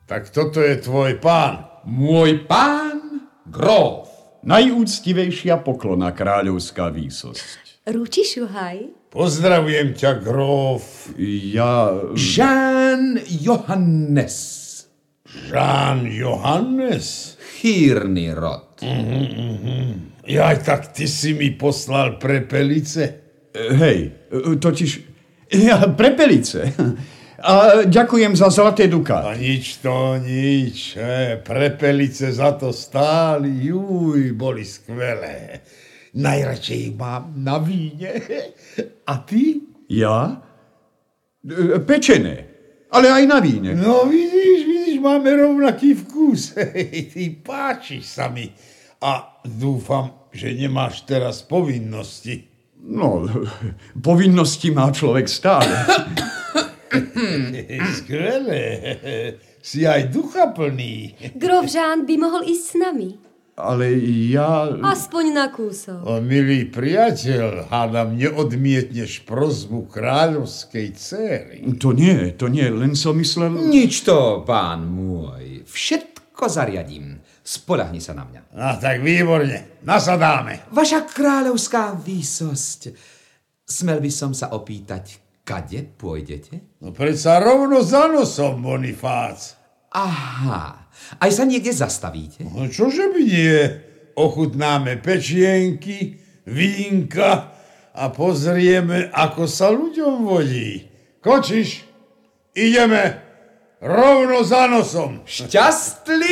Tak toto je tvoj pán. Môj pán gróf. Najúctivejšia poklona, kráľovská výsosť. Rúči šuhaj. Pozdravujem ťa, gróf. Ja... Jean Johannes. Jean Johannes? Chýrny rod. Jaj, tak ty si mi poslal prepelice? Hej, totiž... Ja, prepelice. A ďakujem za zlaté dukáty. A nič. Prepelice za to stáli. Juj, boli skvelé. Najradšej ich mám na víne. A ty? Ja? Pečené. Ale aj na víne. No vidíš, máme rovnaký vkus. Ty páčiš sa mi. A dúfam, že nemáš teraz povinnosti. No, povinnosti má človek stále. Skvelé. Si aj duchaplný. Grof Jean by mohol ísť s nami. Ale ja... Aspoň na kúsok. O, milý priateľ, hádam, neodmietneš prosbu kráľovskej dcéry. To nie, len som myslel... Nič to, pán môj. Všetko zariadím. Spoľahni sa na mňa. No tak výborne, nasadáme. Vaša kráľovská výsosť. Smel by som sa opýtať, kade pôjdete? No predsa rovno za nosom, Bonifác. Aha, aj sa niekde zastavíte? No čože by nie? Ochutnáme pečienky, vínka a pozrieme, ako sa ľuďom vodí. Kočiš, ideme rovno za nosom. Šťastlivý